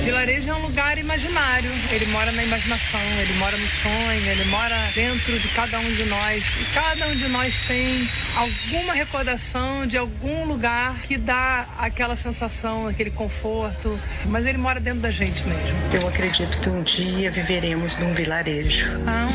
Vilarejo é um lugar imaginário, ele mora na imaginação, ele mora no sonho, ele mora dentro de cada um de nós. E cada um de nós tem alguma recordação de algum lugar que dá aquela sensação, aquele conforto, mas ele mora dentro da gente mesmo. Eu acredito que um dia viveremos num vilarejo.